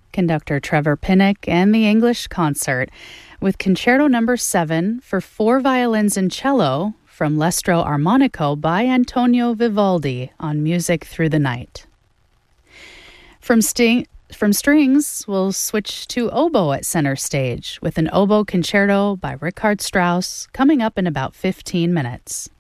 conductor Trevor Pinnock and the English Concert with Concerto No. 7 for 4 violins and cello from L'Estro Armonico by Antonio Vivaldi on Music Through the Night. From strings, we'll switch to oboe at center stage with an oboe concerto by Richard Strauss coming up in about 15 minutes.